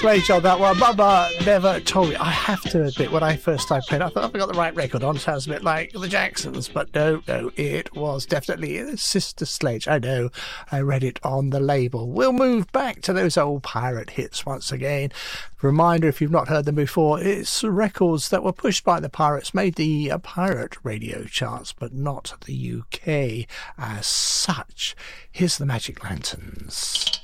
Great job, that one. Mama never told me. I have to admit, when I first started playing, I thought I got the right record on. Sounds a bit like the Jacksons, but no, it was definitely Sister Sledge. I know, I read it on the label. We'll move back to those old pirate hits once again. Reminder, if you've not heard them before, it's records that were pushed by the Pirates, made the pirate radio charts, but not the UK as such. Here's the Magic Lanterns.